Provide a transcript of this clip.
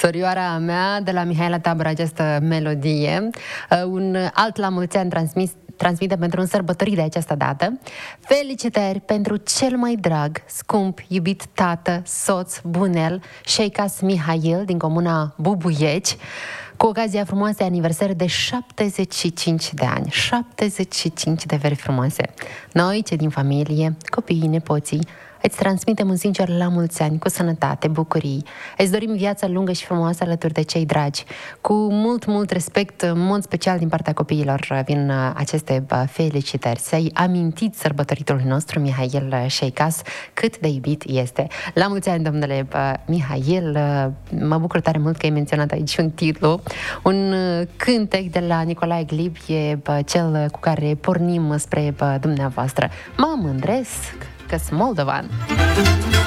Sorioara mea, de la Mihaela Tabără, această melodie. Un alt la mulți ani transmite pentru un sărbătorit de această dată. Felicitări pentru cel mai drag, scump, iubit tată, soț, bunel, Șeikas Mihail din comuna Bubuieci, cu ocazia frumoasei aniversări de 75 de ani. 75 de veri frumoase. Noi, cei din familie, copiii, nepoții, îți transmitem un sincer la mulți ani, cu sănătate, bucurii. Îți dorim viață lungă și frumoasă alături de cei dragi. Cu mult, mult respect, în mod special din partea copiilor, vin aceste felicitări. Să-i amintiți sărbătoritul nostru, Mihail Șeikas, cât de iubit este. La mulți ani, domnule Mihail, mă bucur tare mult că ai menționat aici un titlu, un cântec de la Nicolae Glib, e cel cu care pornim spre dumneavoastră. Mă mândresc că sunt moldovan.